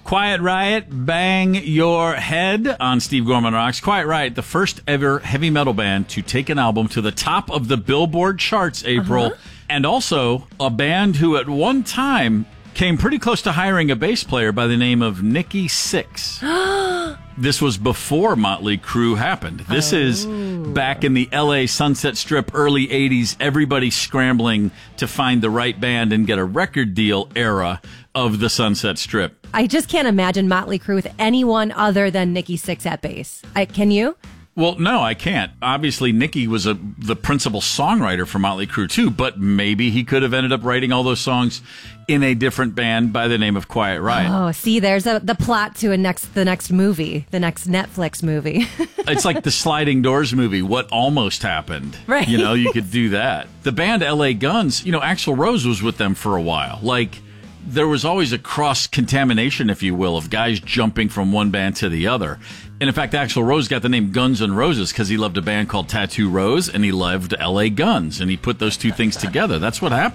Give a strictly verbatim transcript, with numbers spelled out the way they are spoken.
Quiet Riot, Bang Your Head on Steve Gorman Rocks. Quiet Riot, the first ever heavy metal band to take an album to the top of the Billboard charts, April. Uh-huh. And also a band who at one time came pretty close to hiring a bass player by the name of Nikki Sixx. This was before Motley Crue happened. This oh. is back in the L A Sunset Strip, early eighties, everybody scrambling to find the right band and get a record deal era of the Sunset Strip. I just can't imagine Motley Crue with anyone other than Nikki Sixx at bass. I, can you? Well, no, I can't. Obviously, Nikki was a, the principal songwriter for Motley Crue, too, but maybe he could have ended up writing all those songs in a different band by the name of Quiet Riot. Oh, see, there's a, the plot to a next the next movie, the next Netflix movie. It's like the Sliding Doors movie, What Almost Happened. Right. You know, you could do that. The band L A Guns, you know, Axl Rose was with them for a while. Like, there was always a cross-contamination, if you will, of guys jumping from one band to the other. And in fact, Axl Rose got the name Guns N' Roses because he loved a band called Tattoo Rose, and he loved L A Guns, and he put those two things together. That's what happened.